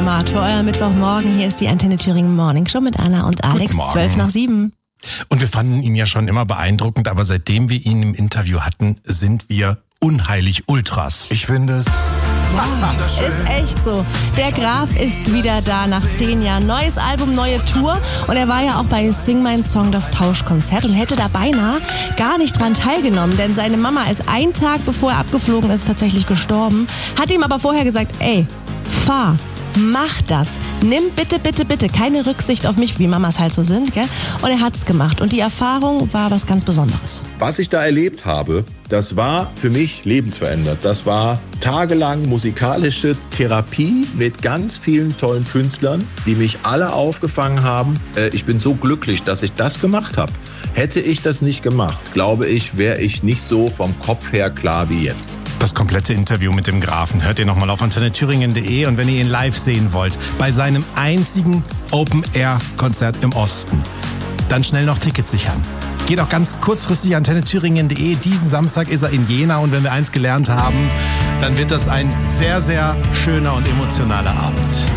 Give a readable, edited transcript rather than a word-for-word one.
Format für euer Mittwochmorgen. Hier ist die Antenne Thüringen Morning Show mit Anna und Alex, 6:12. Und wir fanden ihn ja schon immer beeindruckend, aber seitdem wir ihn im Interview hatten, sind wir unheilig Ultras. Ich finde es wunderschön. Ist echt so. Der Graf ist wieder da nach 10 Jahren. Neues Album, neue Tour. Und er war ja auch bei Sing Mein Song, das Tauschkonzert, und hätte da beinahe gar nicht dran teilgenommen. Denn seine Mama ist einen Tag, bevor er abgeflogen ist, tatsächlich gestorben. Hat ihm aber vorher gesagt, ey, fahr. Mach das. Nimm bitte keine Rücksicht auf mich, wie Mamas halt so sind, gell? Und er hat's gemacht. Und die Erfahrung war was ganz Besonderes. Was ich da erlebt habe, das war für mich lebensverändert. Das war tagelang musikalische Therapie mit ganz vielen tollen Künstlern, die mich alle aufgefangen haben. Ich bin so glücklich, dass ich das gemacht habe. Hätte ich das nicht gemacht, glaube ich, wäre ich nicht so vom Kopf her klar wie jetzt. Das komplette Interview mit dem Grafen hört ihr nochmal auf antennethüringen.de, und wenn ihr ihn live sehen wollt, bei seinem einzigen Open-Air-Konzert im Osten, dann schnell noch Tickets sichern. Geht auch ganz kurzfristig antennethüringen.de. Diesen Samstag ist er in Jena, und wenn wir eins gelernt haben, dann wird das ein sehr, sehr schöner und emotionaler Abend.